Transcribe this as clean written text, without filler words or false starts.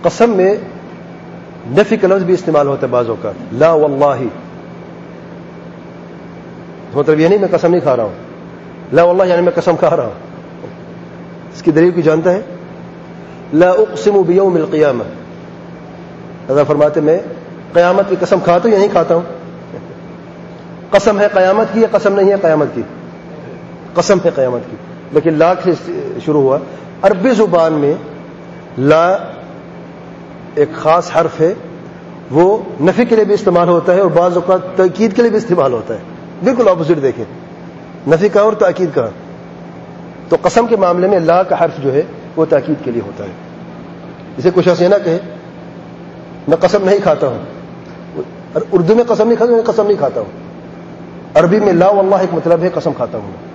कसम में नफी का लफ्ज भी इस्तेमाल होता है बाज़ों का, ला वल्लाही, मतलब यह नहीं मैं कसम नहीं खा रहा हूं, ला वल्लाह यानी मैं कसम खा रहा हूं। इसकी दलील की जानता है, ला उक़सिमु बियौमिल क़ियामह, अल्लाह फरमाते मैं क़यामत की कसम खाता हूं या नहीं खाता हूं। कसम है क़यामत की या कसम नहीं है क़यामत की? कसम है क़यामत की, लेकिन ला से शुरू हुआ। अरबी जुबान में ला एक खास हर्फ है, वो नफी के लिए भी इस्तेमाल होता है और बाज़ औक़ात ताकीद के लिए भी इस्तेमाल होता है। बिल्कुल ऑपोजिट देखें, नफी का और ताकीद का। तो कसम के मामले में ला का हर्फ जो है वो ताकीद के लिए होता है। इसे कुछ ऐसे ना कहे मैं कसम नहीं खाता हूं, उर्दू में कसम नहीं खाता, मैं कसम नहीं खाता हूं। अरबी में ला वल्लाह एक मतलब है कसम खाता हूं।